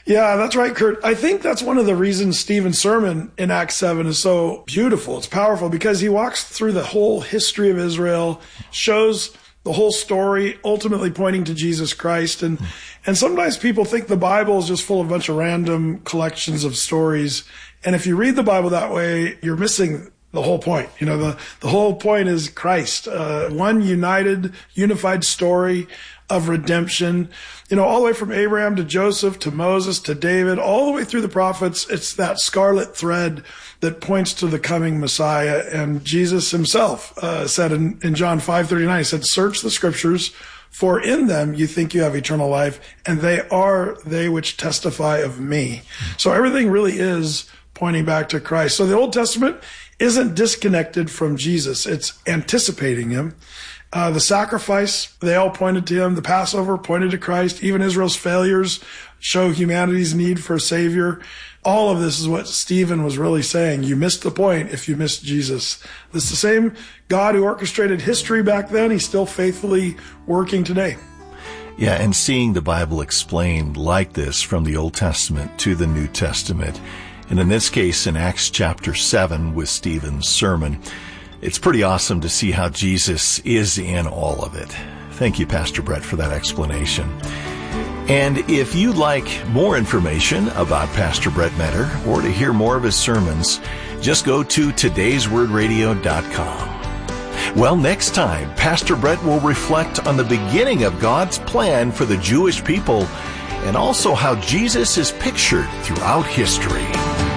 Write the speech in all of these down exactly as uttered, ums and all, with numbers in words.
Yeah, that's right, Kurt. I think that's one of the reasons Stephen's sermon in Acts seven is so beautiful. It's powerful because he walks through the whole history of Israel, shows the whole story, ultimately pointing to Jesus Christ. And, and sometimes people think the Bible is just full of a bunch of random collections of stories. And if you read the Bible that way, you're missing the whole point. You know, the, the whole point is Christ, uh, one united, unified story of redemption, you know, all the way from Abraham to Joseph to Moses to David, all the way through the prophets. It's that scarlet thread that points to the coming Messiah. And Jesus himself uh, said in, in John five thirty-nine, he said, search the scriptures, for in them you think you have eternal life, and they are they which testify of me. So everything really is pointing back to Christ. So the Old Testament isn't disconnected from Jesus. It's anticipating him. Uh, the sacrifice, they all pointed to him. The Passover pointed to Christ. Even Israel's failures show humanity's need for a Savior. All of this is what Stephen was really saying. You missed the point if you missed Jesus. It's the same God who orchestrated history back then. He's still faithfully working today. Yeah, and seeing the Bible explained like this from the Old Testament to the New Testament, and in this case in Acts chapter seven with Stephen's sermon, it's pretty awesome to see how Jesus is in all of it. Thank you, Pastor Brett, for that explanation. And if you'd like more information about Pastor Brett Metter or to hear more of his sermons, just go to todays word radio dot com. Well, next time, Pastor Brett will reflect on the beginning of God's plan for the Jewish people and also how Jesus is pictured throughout history.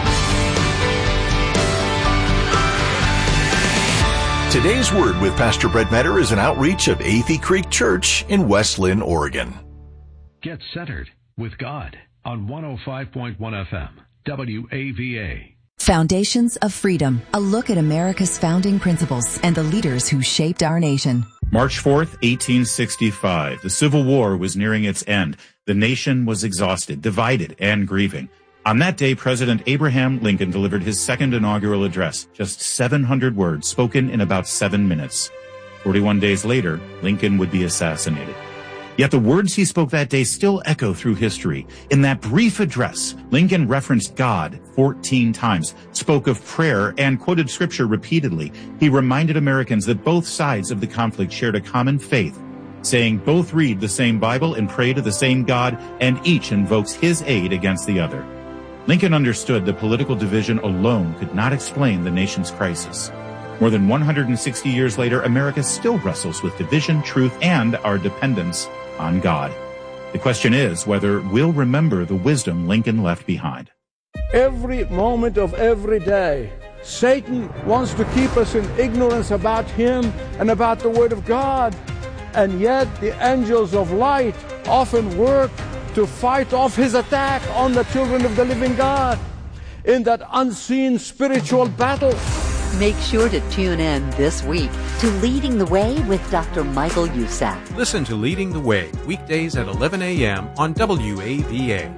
Today's Word with Pastor Brett Metter is an outreach of Athey Creek Church in West Lynn, Oregon. Get centered with God on one oh five point one F M, W A V A. Foundations of Freedom, a look at America's founding principles and the leaders who shaped our nation. March fourth, eighteen sixty-five. The Civil War was nearing its end. The nation was exhausted, divided, and grieving. On that day, President Abraham Lincoln delivered his second inaugural address, just seven hundred words spoken in about seven minutes. forty-one days later, Lincoln would be assassinated. Yet the words he spoke that day still echo through history. In that brief address, Lincoln referenced God fourteen times, spoke of prayer, and quoted scripture repeatedly. He reminded Americans that both sides of the conflict shared a common faith, saying both read the same Bible and pray to the same God, and each invokes his aid against the other. Lincoln understood that political division alone could not explain the nation's crisis. More than one hundred sixty years later, America still wrestles with division, truth, and our dependence on God. The question is whether we'll remember the wisdom Lincoln left behind. Every moment of every day, Satan wants to keep us in ignorance about him and about the Word of God. And yet the angels of light often work to fight off his attack on the children of the living God in that unseen spiritual battle. Make sure to tune in this week to Leading the Way with Doctor Michael Youssef. Listen to Leading the Way weekdays at eleven a.m. on W A V A.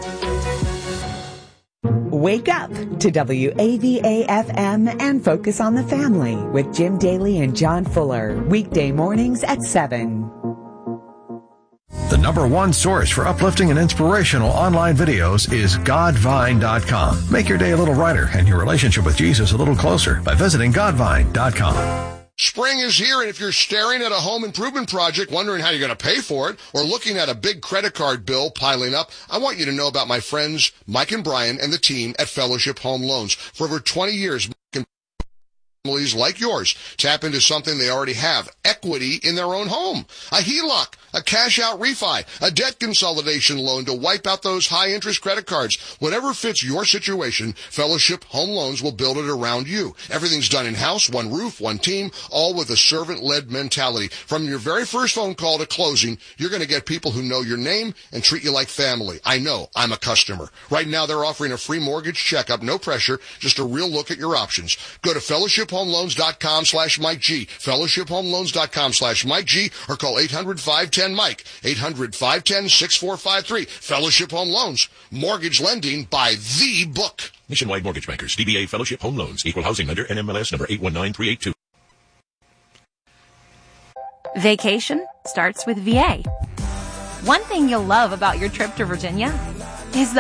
Wake up to W A V A F M and Focus on the Family with Jim Daly and John Fuller, weekday mornings at seven. The number one source for uplifting and inspirational online videos is godvine dot com. Make your day a little brighter and your relationship with Jesus a little closer by visiting godvine dot com. Spring is here, and if you're staring at a home improvement project, wondering how you're going to pay for it, or looking at a big credit card bill piling up, I want you to know about my friends Mike and Brian and the team at Fellowship Home Loans. For over twenty years, families like yours tap into something they already have, equity in their own home. A H E L O C, a cash-out refi, a debt consolidation loan to wipe out those high-interest credit cards. Whatever fits your situation, Fellowship Home Loans will build it around you. Everything's done in-house, one roof, one team, all with a servant-led mentality. From your very first phone call to closing, you're going to get people who know your name and treat you like family. I know, I'm a customer. Right now, they're offering a free mortgage checkup, no pressure, just a real look at your options. Go to fellowship home loans dot com slash Mike G, fellowship home loans dot com slash Mike G, or call eight hundred, five ten, Mike, eight hundred, five ten, six four five three. Fellowship Home Loans, mortgage lending by the book. Nationwide Mortgage Bankers, D B A Fellowship Home Loans, Equal Housing Lender, N M L S number eight one nine three eight two. Vacation starts with V A. One thing you'll love about your trip to Virginia is the